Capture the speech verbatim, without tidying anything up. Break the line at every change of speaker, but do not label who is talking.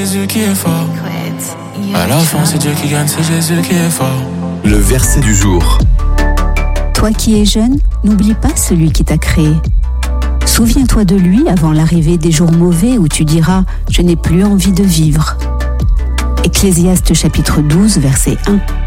Jésus qui est fort. À la fin, c'est Dieu qui gagne, c'est Jésus qui est fort.
Le verset du jour.
Toi qui es jeune, n'oublie pas celui qui t'a créé. Souviens-toi de lui avant l'arrivée des jours mauvais où tu diras « Je n'ai plus envie de vivre ». Ecclésiaste chapitre douze, verset un.